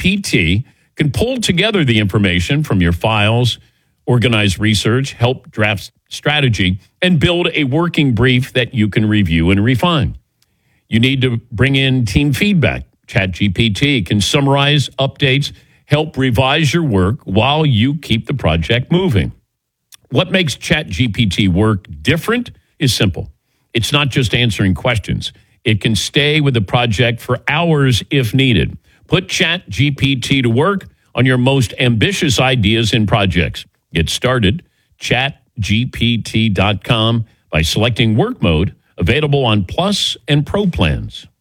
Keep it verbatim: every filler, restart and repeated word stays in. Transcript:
P T can pull together the information from your files, organize research, help draft strategy, and build a working brief that you can review and refine. You need to bring in team feedback. ChatGPT can summarize updates, help revise your work while you keep the project moving. What makes ChatGPT work different is simple. It's not just answering questions. It can stay with the project for hours if needed. Put ChatGPT to work on your most ambitious ideas and projects. Get started, chat G P T dot com, by selecting work mode, available on Plus and Pro plans.